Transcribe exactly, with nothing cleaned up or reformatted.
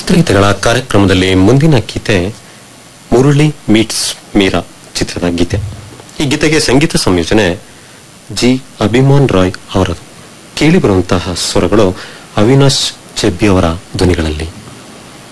ಚಿತ್ರಗೀತೆಗಳ ಕಾರ್ಯಕ್ರಮದಲ್ಲಿ ಮುಂದಿನ ಗೀತೆ ಮುರಳಿ ಮೀಟ್ಸ್ ಮೀರಾ ಚಿತ್ರದ ಗೀತೆ. ಈ ಗೀತೆಗೆ ಸಂಗೀತ ಸಂಯೋಜನೆ ಜಿ ಅಭಿಮಾನ್ ರಾಯ್ ಅವರದು. ಕೇಳಿ ಬರುವಂತಹ ಸ್ವರಗಳು ಅವಿನಾಶ್ ಚೆಬ್ಬಿ ಅವರ ಧ್ವನಿಗಳಲ್ಲಿ.